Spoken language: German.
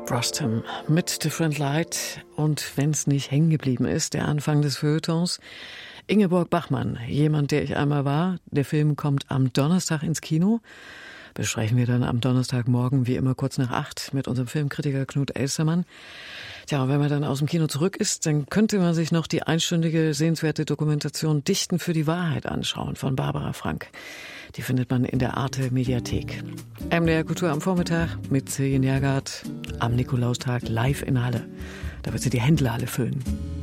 Rustem mit Different Light und wenn's nicht hängen geblieben ist, der Anfang des Feuilletons. Ingeborg Bachmann, jemand, der ich einmal war. Der Film kommt am Donnerstag ins Kino. Besprechen wir dann am Donnerstagmorgen, wie immer kurz nach 8, mit unserem Filmkritiker Knut Elstermann. Tja, und wenn man dann aus dem Kino zurück ist, dann könnte man sich noch die einstündige sehenswerte Dokumentation Dichten für die Wahrheit anschauen von Barbara Frank. Die findet man in der Arte Mediathek. MDR Kultur am Vormittag mit Celine Jagat am Nikolaustag live in Halle. Da wird sie die Händlerhalle füllen.